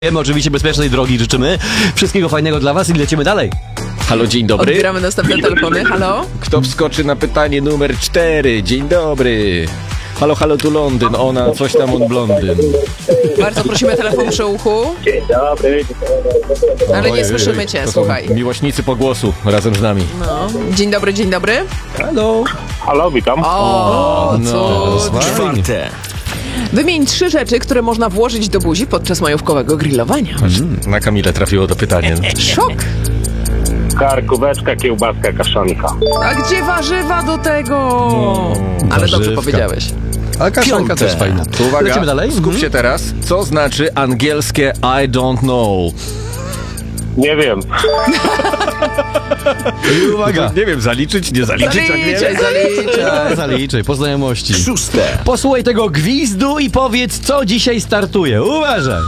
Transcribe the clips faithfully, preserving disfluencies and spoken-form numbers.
Wiemy, oczywiście bezpiecznej drogi życzymy. Wszystkiego fajnego dla was i lecimy dalej. Halo, dzień dobry. Odbieramy następne telefony. Halo? Kto wskoczy na pytanie numer cztery? Dzień dobry. Halo, halo, tu Londyn. Ona, coś tam on blondyn. Bardzo prosimy, telefon przy uchu. Dzień dobry. Ale nie Ojej, słyszymy cię, to są słuchaj. miłośnicy pogłosu razem z nami. No. Dzień dobry, dzień dobry. Halo. Halo, witam. O, no, cudnie. czwarte. Wymień trzy rzeczy, które można włożyć do buzi podczas majówkowego grillowania. Na Kamilę trafiło to pytanie. Szok! Karkóweczka, kiełbaska, kaszanka. A gdzie warzywa do tego? Ale dobrze warzywka. powiedziałeś. A kaszanka też fajna. Uwaga, Lecimy dalej? skup się teraz. Co znaczy angielskie I don't know? Nie wiem. I uwaga. Nie wiem, zaliczyć, nie zaliczyć, jak nie Zaliczaj, zaliczaj. Zaliczaj, po znajomości. Szóste. Posłuchaj tego gwizdu i powiedz, co dzisiaj startuje. Uważaj.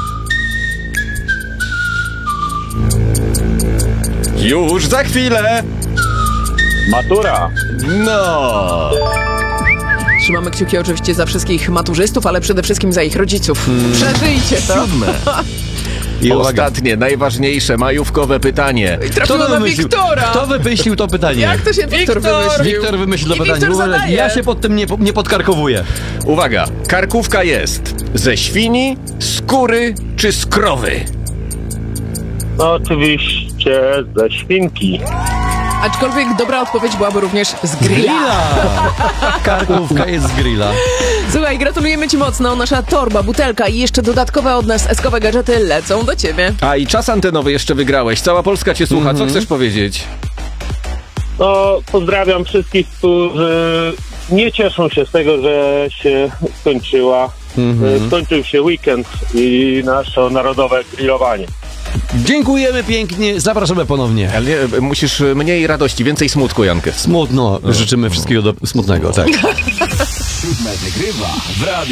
Już za chwilę. Matura. No. Trzymamy kciuki oczywiście za wszystkich maturzystów, ale przede wszystkim za ich rodziców. Przeżyjcie to. Siódme. I uwaga. Ostatnie, najważniejsze, majówkowe pytanie. I trafiło to na wymyślił? Wiktora. Kto wymyślił to pytanie? Jak to się Wiktor wymyślił? Wiktor wymyślił to I pytanie. Wiktor Uważaj, zadaje. ja się pod tym nie, nie podkarkowuję. Uwaga, karkówka jest ze świni, skóry czy z krowy? No oczywiście ze świnki. Aczkolwiek dobra odpowiedź byłaby również z grilla. Karkówka jest z grilla. Słuchaj, gratulujemy ci mocno. Nasza torba, butelka i jeszcze dodatkowe od nas eskowe gadżety lecą do ciebie. A i czas antenowy jeszcze wygrałeś. Cała Polska cię słucha. Co chcesz powiedzieć? No, pozdrawiam wszystkich, którzy nie cieszą się z tego, że się skończyła. Mhm. Skończył się weekend i nasze narodowe grillowanie. Dziękujemy pięknie, zapraszamy ponownie. Ale nie, musisz mniej radości, więcej smutku, Jankę. Smutno, życzymy wszystkiego do, smutnego, tak. Siódme wygrywa w radiu.